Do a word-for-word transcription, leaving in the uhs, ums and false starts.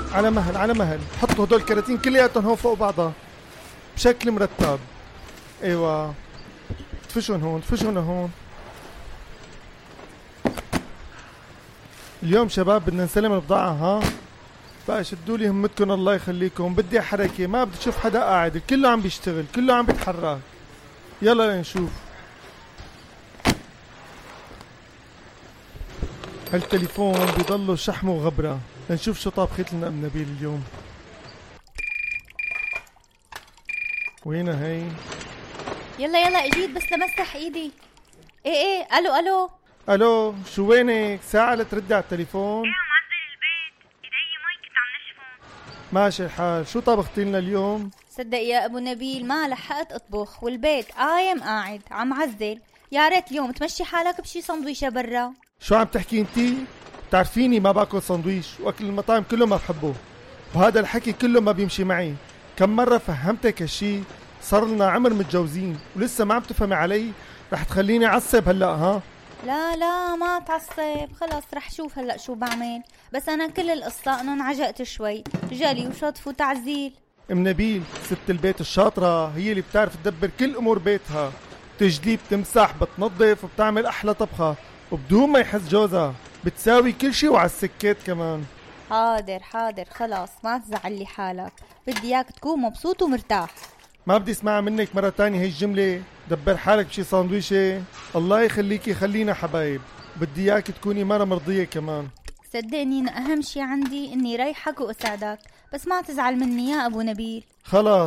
على مهل على مهل، حطوا هدول الكراتين كلياتهم هون فوق بعضها بشكل مرتب. ايوه تفشون هون تفشون هون. اليوم شباب بدنا نسلم البضاعة. ها بقى شدوا لي همتكم الله يخليكم، بدي حركة، ما بدي اشوف حدا قاعد، كله عم بيشتغل كله عم بيتحرك. يلا لنشوف. هالتليفون بيضله شحمه وغبرة. لنشوف شو طابخت لنا ام نبيل اليوم. وينها هي؟ يلا يلا اجيت بس لمسح ايدي. ايه ايه الو الو الو شو وينك؟ ساعة لتردي على التليفون. ايه عم عزل البيت، ايدي مي كنت عم نشفهم. ماشي الحال. شو طبختي لنا اليوم؟ صدق يا ابو نبيل ما لحقت اطبخ والبيت قايم قاعد عم عزل. يا ريت اليوم تمشي حالك بشي سندويشة برا. شو عم تحكي انتي؟ بتعرفيني ما باكل سندويش، واكل المطاعم كله ما بحبه، وهذا الحكي كله ما بيمشي معي. كم مرة فهمتك هالشي؟ صار لنا عمر متجوزين ولسه ما عم تفهمي علي؟ رح تخليني عصب هلا؟ ها لا لا ما تعصب، خلص رح شوف هلأ شو بعمل. بس أنا كل القصة أنه انعجقت شوي، جالي وشطف وتعزيل. ام نبيل ست البيت الشاطرة هي اللي بتعرف تدبر كل أمور بيتها، تجلي بتمسح بتنظف وبتعمل أحلى طبخة وبدون ما يحس جوزها، بتساوي كل شي وعلى السكات كمان. حاضر حاضر خلاص ما تزعلي حالك، بدي اياك تكون مبسوط ومرتاح. ما بدي اسمعها منك مرة تانية هي الجملة، دبر حالك بشي ساندويشة. الله يخليكي خلينا حبايب، بدي اياك تكوني مرة مرضية كمان. صدقني أهم شي عندي إني ريحك وأسعدك، بس ما تزعل مني يا أبو نبيل. خلاص